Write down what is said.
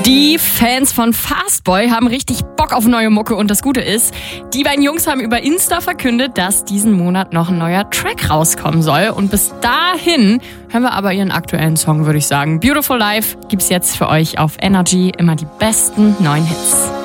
Die Fans von Fastboy haben richtig Bock auf neue Mucke und das Gute ist, die beiden Jungs haben über Insta verkündet, dass diesen Monat noch ein neuer Track rauskommen soll. Und bis dahin hören wir aber ihren aktuellen Song, würde ich sagen. Beautiful Life gibt's jetzt für euch auf Energy, immer die besten neuen Hits.